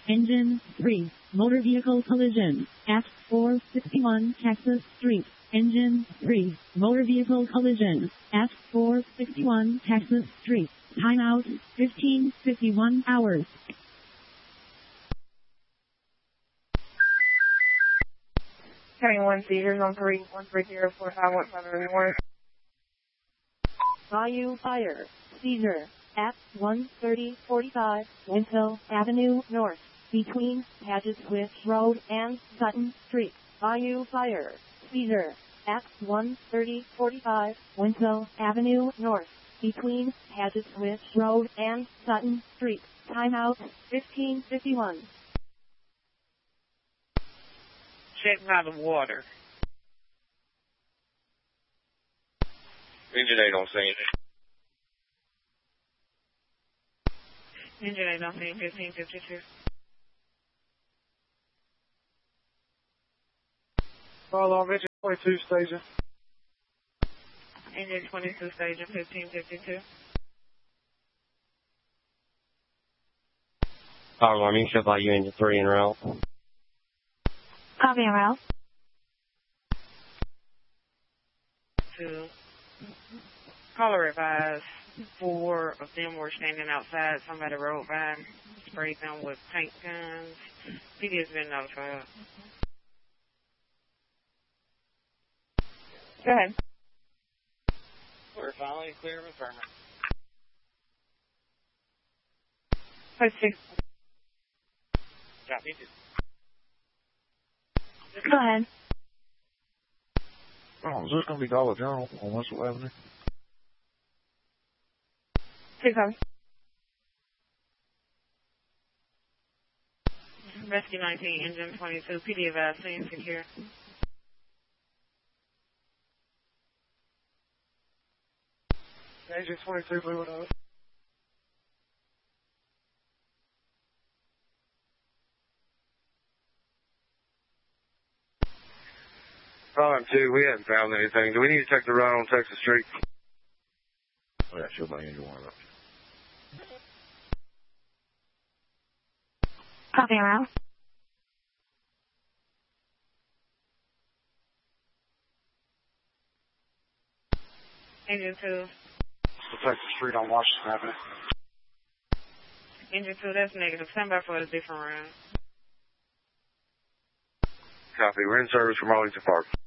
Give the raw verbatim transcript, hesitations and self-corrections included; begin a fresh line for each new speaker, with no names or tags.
Engine three, motor vehicle collision at four sixty-one Texas Street. Engine three, motor vehicle collision at four sixty-one Texas Street. Timeout fifteen fifty-one hours.
Having one seizures on three one three zero four five one five every morning.
Bayou Fire. Seizure at one thirty forty-five Winslow Avenue North, between Paget Switch Road and Sutton Street. Bayou Fire. Seizure at one thirty forty-five Winslow Avenue North, between Paget Switch Road and Sutton Street. Timeout fifteen fifty-one.
Check by the water.
Engine eight on scene.
Engine eight on scene, fifteen fifty-two.
Follow on engine twenty-two, staging.
Engine twenty-two, staging, fifteen fifty-two.
Fire alarm, you can show by you engine three en route.
Copy en route.
To caller advised, four of them were standing outside. Somebody rode by and sprayed them with paint guns. P D has been notified. Go ahead.
We're finally clear of affirmative.
Post six.
Copy.
Go ahead.
Oh, is this going to be Dollar General on Winslow Avenue?
Two copy. Rescue nineteen, engine twenty-two, P D advised, scene secure.
Engine twenty-two, Blue Windows.
Problem two, we haven't found anything. Do we need to check the run on Texas Street?
Oh, yeah, show by engine one up.
Copy en route.
Engine two.
The Texas Street on Washington Avenue.
Engine two, that's negative. Stand by for a different round.
Copy. We're in service from Arlington Park.